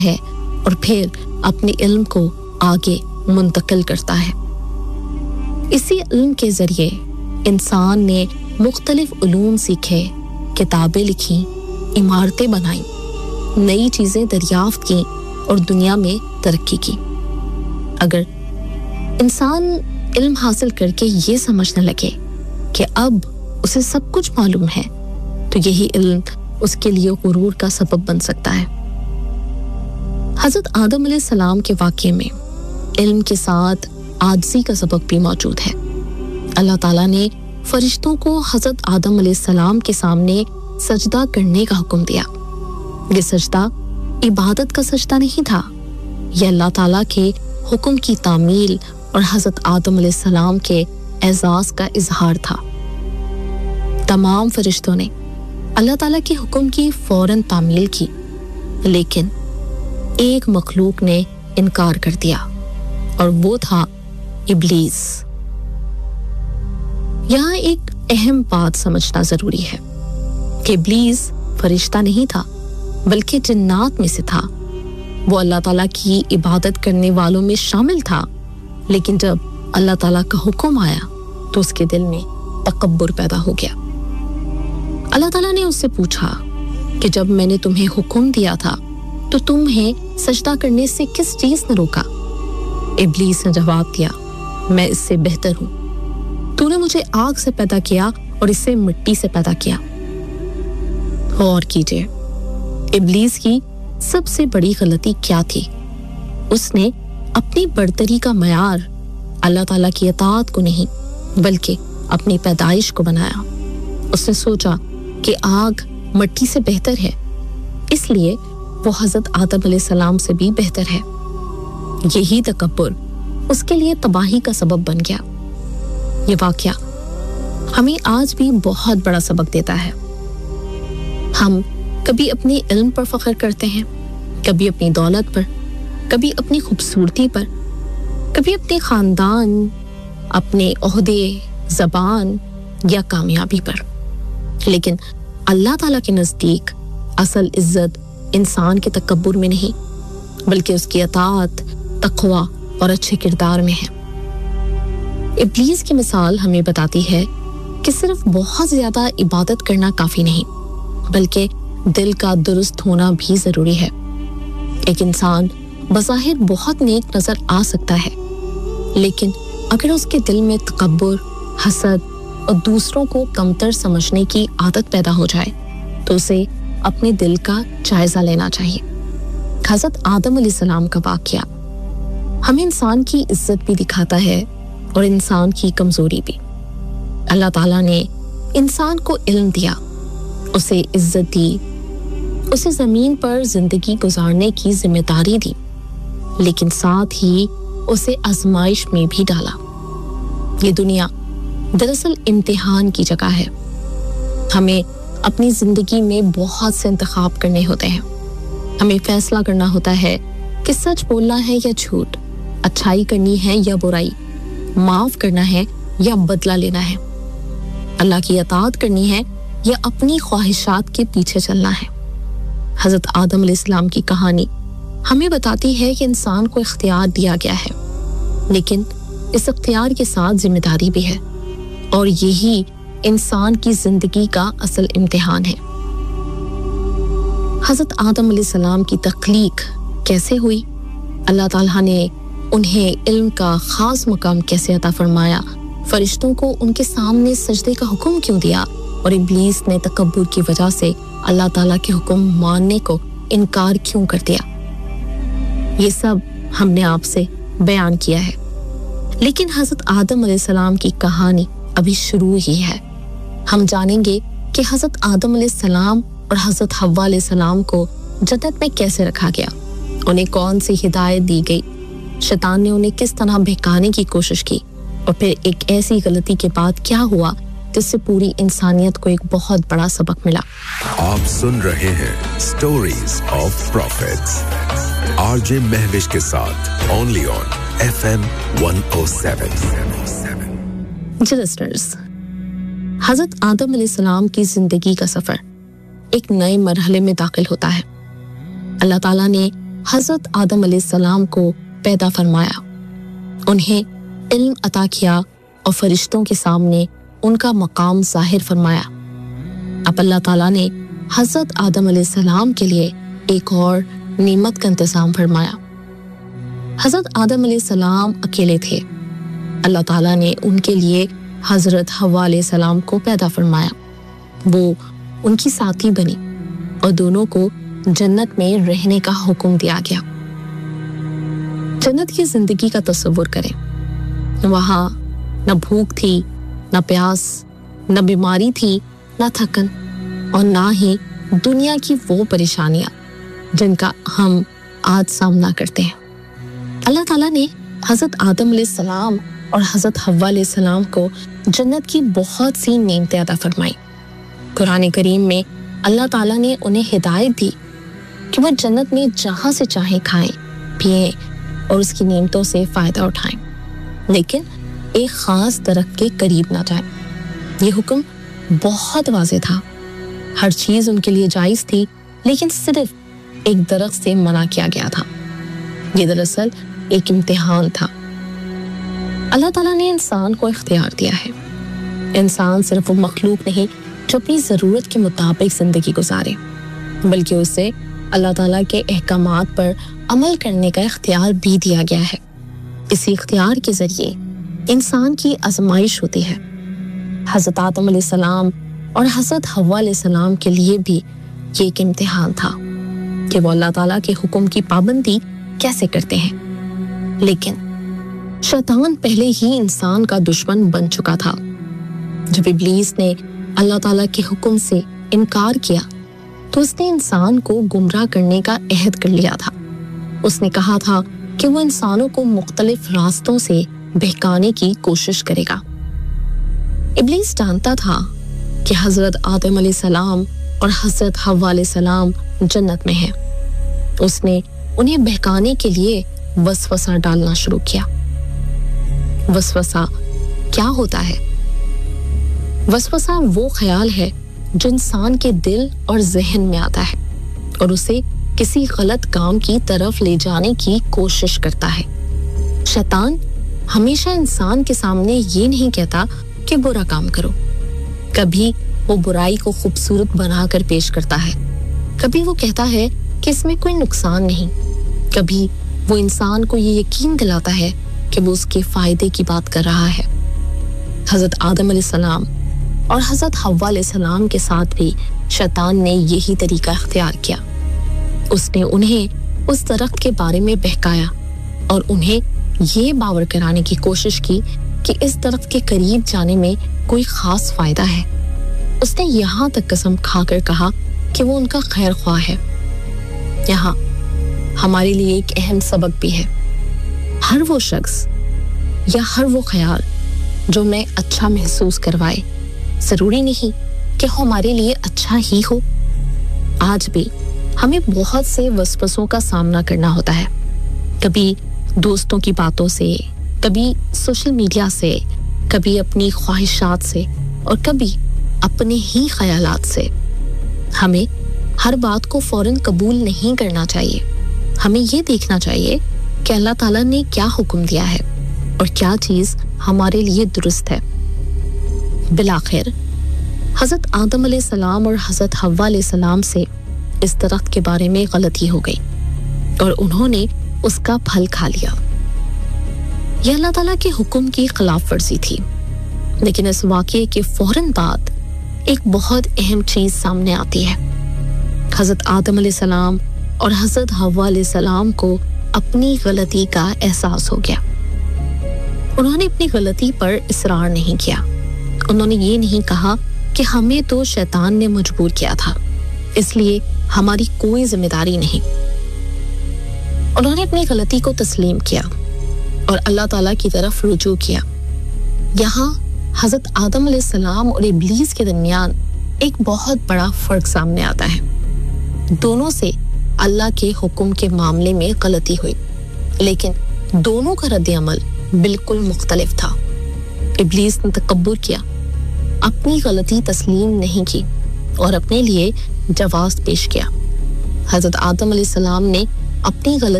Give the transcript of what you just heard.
ہے اور پھر اپنے علم کو آگے منتقل کرتا ہے۔ اسی علم کے ذریعے انسان نے مختلف علوم سیکھے، کتابیں لکھیں، عمارتیں بنائیں، نئی چیزیں دریافت کی اور دنیا میں ترقی کی۔ اگر انسان علم حاصل کر کے یہ سمجھنے لگے کہ اب اسے سب کچھ معلوم ہے تو یہی علم اس کے لیے غرور کا سبب بن سکتا ہے۔ حضرت آدم علیہ السلام کے واقعے میں علم کے ساتھ عاجزی کا سبب بھی موجود ہے۔ اللہ تعالیٰ نے فرشتوں کو حضرت آدم علیہ السلام کے سامنے سجدہ کرنے کا حکم دیا۔ یہ سجدہ عبادت کا سجدہ نہیں تھا، یہ اللہ تعالیٰ کے حکم کی تعمیل اور حضرت آدم علیہ السلام کے اعزاز کا اظہار تھا۔ تمام فرشتوں نے اللہ تعالیٰ کے حکم کی فوراً تعمیل کی، لیکن ایک مخلوق نے انکار کر دیا اور وہ تھا ابلیس۔ یہاں ایک اہم بات سمجھنا ضروری ہے کہ ابلیس فرشتہ نہیں تھا بلکہ جنات میں سے تھا۔ وہ اللہ تعالیٰ کی عبادت کرنے والوں میں شامل تھا، لیکن جب اللہ تعالیٰ کا حکم آیا تو اس کے دل میں تکبر پیدا ہو گیا۔ اللہ تعالیٰ نے اس سے پوچھا کہ جب میں نے تمہیں حکم دیا تھا تو تمہیں سجدہ کرنے سے کس چیز نے روکا؟ ابلیس نے جواب دیا، میں اس سے بہتر ہوں، تو نے مجھے آگ سے پیدا کیا اور اس سے مٹی سے پیدا کیا۔ غور کیجئے، ابلیس کی سب سے بڑی غلطی کیا تھی؟ اس نے اپنی برتری کا معیار اللہ تعالیٰ کی اطاعت کو نہیں بلکہ اپنی پیدائش کو بنایا۔ اس نے سوچا کہ آگ مٹی سے بہتر ہے، اس لیے وہ حضرت آدم علیہ السلام سے بھی بہتر ہے۔ یہی تکبر اس کے لیے تباہی کا سبب بن گیا۔ یہ واقعہ ہمیں آج بھی بہت بڑا سبق دیتا ہے۔ ہم کبھی اپنے علم پر فخر کرتے ہیں، کبھی اپنی دولت پر، کبھی اپنی خوبصورتی پر، کبھی اپنے خاندان، اپنے عہدے، زبان یا کامیابی پر، لیکن اللہ تعالیٰ کے نزدیک اصل عزت انسان کے تکبر میں نہیں بلکہ اس کی اطاعت، تقوی اور اچھے کردار میں ہے۔ ابلیس کی مثال ہمیں بتاتی ہے کہ صرف بہت زیادہ عبادت کرنا کافی نہیں بلکہ دل کا درست ہونا بھی ضروری ہے۔ ایک انسان بظاہر بہت نیک نظر آ سکتا ہے، لیکن اگر اس کے دل میں تکبر، حسد اور دوسروں کو کمتر سمجھنے کی عادت پیدا ہو جائے تو اسے اپنے دل کا جائزہ لینا چاہیے۔ حضرت آدم علیہ السلام کا واقعہ ہمیں انسان کی عزت بھی دکھاتا ہے اور انسان کی کمزوری بھی۔ اللہ تعالیٰ نے انسان کو علم دیا، اسے عزت دی، اسے زمین پر زندگی گزارنے کی ذمہ داری دی، لیکن ساتھ ہی اسے آزمائش میں بھی ڈالا۔ یہ دنیا دراصل امتحان کی جگہ ہے۔ ہمیں اپنی زندگی میں بہت سے انتخاب کرنے ہوتے ہیں۔ ہمیں فیصلہ کرنا ہوتا ہے کہ سچ بولنا ہے یا جھوٹ، اچھائی کرنی ہے یا برائی، معاف کرنا ہے یا بدلہ لینا ہے، اللہ کی اطاعت کرنی ہے یا اپنی خواہشات کے پیچھے چلنا ہے۔ حضرت آدم علیہ السلام کی کہانی ہمیں بتاتی ہے کہ انسان کو اختیار دیا گیا ہے، لیکن اس اختیار کے ساتھ ذمہ داری بھی ہے، اور یہی انسان کی زندگی کا اصل امتحان ہے۔ حضرت آدم علیہ السلام کی تخلیق کیسے ہوئی؟ اللہ تعالیٰ نے انہیں علم کا خاص مقام کیسے عطا فرمایا؟ فرشتوں کو ان کے سامنے سجدے کا حکم کیوں دیا؟ اور ابلیس نے تکبر کی وجہ سے اللہ تعالیٰ کے حکم ماننے کو انکار کیوں کر دیا؟ یہ سب ہم نے آپ سے بیان کیا ہے، لیکن حضرت آدم علیہ السلام کی کہانی ابھی شروع ہی ہے۔ ہم جانیں گے کہ حضرت آدم علیہ السلام اور حضرت حوا علیہ السلام کو جنت میں کیسے رکھا گیا، انہیں کون سی ہدایت دی گئی، شیطان نے انہیں کس طرح بہکانے کی کوشش کی، اور پھر ایک ایسی غلطی کے بعد کیا ہوا جس سے پوری انسانیت کو ایک بہت بڑا سبق ملا۔ آپ سن رہے ہیں stories of prophets, R J Mehwish کے ساتھ only on FM 107۔ G listeners, حضرت آدم علیہ السلام کی زندگی کا سفر ایک نئے مرحلے میں داخل ہوتا ہے۔ اللہ تعالیٰ نے हज़रत आदम अलैहिस्सलाम को पैदा फरमाया, उन्हें इल्म अता किया और फरिश्तों के सामने उनका मकाम ज़ाहिर फरमाया। अब अल्लाह ताला ने हज़रत आदम अलैहिस्सलाम के लिए एक और नेमत का इंतज़ाम फरमाया। हज़रत आदम अलैहिस्सलाम अकेले थे। अल्लाह ताला ने उनके लिए हज़रत हव्वा अलैहिस्सलाम को पैदा फरमाया। वो उनकी साथी बनी और दोनों को जन्नत में रहने का हुक्म दिया गया। जन्नत की जिंदगी का तस्वुर करें। वहाँ न भूख थी, न प्यास, न बीमारी थी, न थकन और ना ही दुनिया की वो परेशानियां जिनका हम आज सामना करते हैं। अल्लाह ताला ने हज़रत आदम अलैहिस्सलाम और हज़रत हव्वा अलैहिस्सलाम को जन्नत की बहुत सी नेमतें अता फरमाई। कुरान करीम में अल्लाह ताला ने उन्हें हिदायत दी कि वह जन्नत में जहाँ से चाहे खाएं, पिएं और उसकी नेमतों से फ़ायदा उठाएं, लेकिन एक ख़ास दरख्त के करीब ना जाएं। ये हुक्म बहुत वाज़ेह था। हर चीज़ उनके लिए जायज़ थी, लेकिन सिर्फ एक दरख्त से मना किया गया था। ये दरअसल एक इम्तिहान था। अल्लाह ताला ने इंसान को इख्तियार दिया है। इंसान सिर्फ वो मखलूक नहीं जो अपनी ज़रूरत के मुताबिक ज़िंदगी गुजारे, बल्कि उसे अल्लाह ताला के अहकामात पर अमल करने का इख्तियार भी दिया गया है। इसी इख्तियार के ज़रिए इंसान की आजमाइश होती है। हज़रत आदम अलैहिस्सलाम और हज़रत हव्वा अलैहिस्सलाम के लिए भी ये एक इम्तिहान था कि वो अल्लाह ताला के हुक्म की पाबंदी कैसे करते हैं। लेकिन शैतान पहले ही इंसान का दुश्मन बन चुका था। जब इब्लीस ने अल्लाह ताला के हुक्म से इनकार किया तो उसने इंसान को गुमराह करने का अहद कर लिया था। उसने कहा था कि वो इंसानों को मुख्तलिफ रास्तों से बहकाने की कोशिश करेगा। इब्लीस जानता था कि हज़रत आदम अलैहिस्सलाम और हज़रत हव्वा अलैहिस्सलाम जन्नत में हैं। उसने उन्हें बहकाने के लिए वसवसा डालना शुरू किया। वसवसा क्या होता है? वसवसा वो ख्याल है जो इंसान के दिल और ज़हन में आता है और उसे किसी गलत काम की तरफ ले जाने की कोशिश करता है। शैतान हमेशा इंसान के सामने ये नहीं कहता कि बुरा काम करो। कभी वो बुराई को खूबसूरत बनाकर पेश करता है, कभी वो कहता है कि इसमें कोई नुकसान नहीं, कभी वो इंसान को ये यकीन दिलाता है कि वो उसके फायदे की बात कर रहा है। हज़रत आदम अलैहिस्सलाम और हज़रत हव्वा अलैहिस्सलाम के साथ भी शैतान ने यही तरीका इख्तियार किया। उसने उन्हें उस दरख्त के बारे में बहकाया और उन्हें ये बावर कराने की कोशिश की कि इस दरख्त के करीब जाने में कोई खास फायदा है। उसने यहाँ तक कसम खाकर कहा कि वो उनका खैर ख्वाह है। यहाँ हमारे लिए एक अहम सबक भी है। हर वो शख्स या हर वो ख्याल जो हमें अच्छा महसूस करवाए, जरूरी नहीं कि हमारे लिए अच्छा ही हो। आज भी हमें बहुत से वसवसों का सामना करना होता है, कभी दोस्तों की बातों से, कभी सोशल मीडिया से, कभी अपनी ख्वाहिशात से और कभी अपने ही ख्यालात से। हमें हर बात को फौरन कबूल नहीं करना चाहिए। हमें ये देखना चाहिए कि अल्लाह ताला ने क्या हुक्म दिया है और क्या चीज़ हमारे लिए दुरुस्त है। बिलाखिर हज़रत आदम अलैहिस्सलाम और हज़रत हव्वा अलैहिस्सलाम से इस दरख्त के बारे में गलती हो गई और उन्होंने उसका फल खा लिया। यह अल्लाह ताला के हुक्म की खिलाफ वर्जी थी। लेकिन इस वाक़ये के फौरन बाद एक बहुत अहम चीज़ सामने आती है। हज़रत आदम अलैहिस्सलाम और हज़रत हव्वा अलैहिस्सलाम को अपनी गलती का एहसास हो गया। उन्होंने अपनी गलती पर इसरार नहीं किया। उन्होंने ये नहीं कहा कि हमें तो शैतान ने मजबूर किया था, इसलिए हमारी कोई जिम्मेदारी नहीं। उन्होंने अपनी गलती को तस्लीम किया और अल्लाह ताला की तरफ रुजू किया। यहाँ हज़रत आदम अलैहिस्सलाम और इब्लीस के दरमियान एक बहुत बड़ा फर्क सामने आता है। दोनों से अल्लाह के हुक्म के मामले में गलती हुई, लेकिन दोनों का रद्द अमल बिल्कुल मुख्तलिफ था। इब्लीस ने तकब्बुर किया, अपनी गलती तस्लीम नहीं की और अपने लिए जवाब पेश किया। हज़रत आदम अलैहिस्सलाम ने अपनी गलती